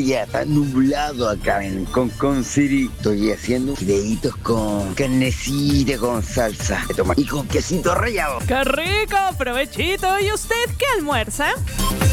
día está nublado acá en Concon City. Estoy haciendo fideitos con carnecita, con salsa de tomate y con quesito rallado. ¡Qué rico! ¡Provechito! ¿Y usted qué almuerza?